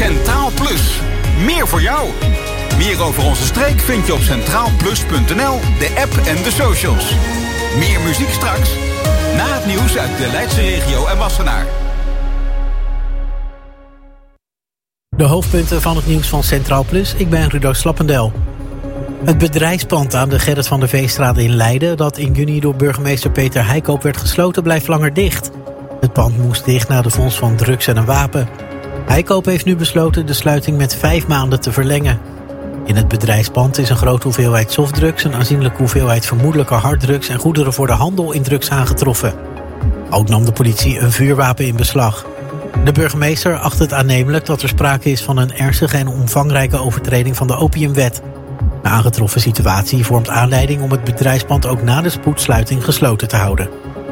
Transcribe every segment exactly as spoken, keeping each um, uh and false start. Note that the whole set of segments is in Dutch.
Centraal Plus. Meer voor jou. Meer over onze streek vind je op centraal plus punt n l, de app en de socials. Meer muziek straks. Na het nieuws uit de Leidse regio en Wassenaar. De hoofdpunten van het nieuws van Centraal Plus. Ik ben Rudo Slappendel. Het bedrijfspand aan de Gerrit van der Veestraat in Leiden, dat in juni door burgemeester Peter Heikoop werd gesloten, blijft langer dicht. Het pand moest dicht na de vondst van drugs en een wapen. Heikoop heeft nu besloten de sluiting met vijf maanden te verlengen. In het bedrijfspand is een grote hoeveelheid softdrugs, een aanzienlijke hoeveelheid vermoedelijke harddrugs en goederen voor de handel in drugs aangetroffen. Ook nam de politie een vuurwapen in beslag. De burgemeester acht het aannemelijk dat er sprake is van een ernstige en omvangrijke overtreding van de opiumwet. De aangetroffen situatie vormt aanleiding om het bedrijfspand ook na de spoedsluiting gesloten te houden.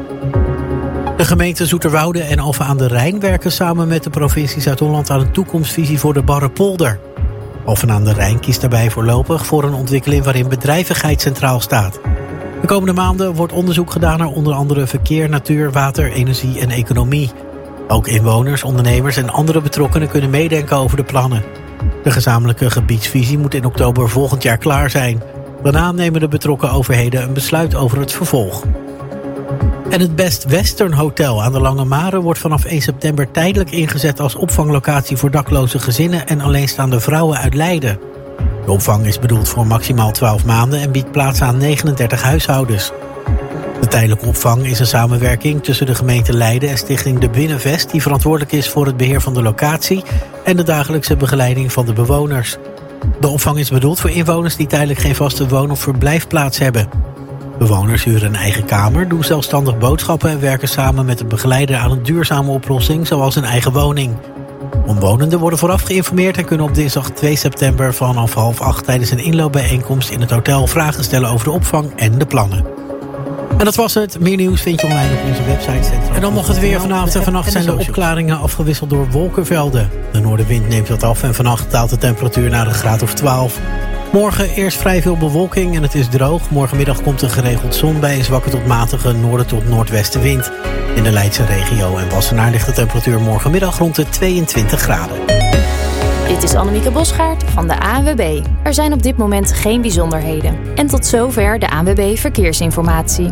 De gemeenten Zoeterwoude en Alphen aan de Rijn werken samen met de provincie Zuid-Holland aan een toekomstvisie voor de Barrepolder. Alphen aan de Rijn kiest daarbij voorlopig voor een ontwikkeling waarin bedrijvigheid centraal staat. De komende maanden wordt onderzoek gedaan naar onder andere verkeer, natuur, water, energie en economie. Ook inwoners, ondernemers en andere betrokkenen kunnen meedenken over de plannen. De gezamenlijke gebiedsvisie moet in oktober volgend jaar klaar zijn. Daarna nemen de betrokken overheden een besluit over het vervolg. En het Best Western Hotel aan de Lange Mare wordt vanaf één september tijdelijk ingezet als opvanglocatie voor dakloze gezinnen en alleenstaande vrouwen uit Leiden. De opvang is bedoeld voor maximaal twaalf maanden en biedt plaats aan negenendertig huishoudens. De tijdelijke opvang is een samenwerking tussen de gemeente Leiden en stichting De Binnenvest, die verantwoordelijk is voor het beheer van de locatie en de dagelijkse begeleiding van de bewoners. De opvang is bedoeld voor inwoners die tijdelijk geen vaste woon- of verblijfplaats hebben. Bewoners huren een eigen kamer, doen zelfstandig boodschappen en werken samen met een begeleider aan een duurzame oplossing, zoals een eigen woning. Omwonenden worden vooraf geïnformeerd en kunnen op dinsdag twee september vanaf half acht tijdens een inloopbijeenkomst in het hotel vragen stellen over de opvang en de plannen. En dat was het. Meer nieuws vind je online op onze website. Centraal. En dan nog het weer. Vanavond en vannacht zijn de opklaringen afgewisseld door wolkenvelden. De noordenwind neemt wat af en vannacht daalt de temperatuur naar een graad of twaalf. Morgen eerst vrij veel bewolking en het is droog. Morgenmiddag komt er geregeld zon bij een zwakke tot matige noorden tot noordwestenwind. In de Leidse regio en Wassenaar ligt de temperatuur morgenmiddag rond de tweeëntwintig graden. Dit is Annemieke Bosgaard van de A N W B. Er zijn op dit moment geen bijzonderheden. En tot zover de A N W B Verkeersinformatie.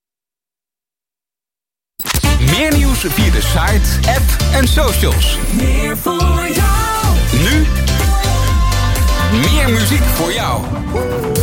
Meer nieuws via de site, app en socials. Meer voor jou. Nu meer muziek voor jou.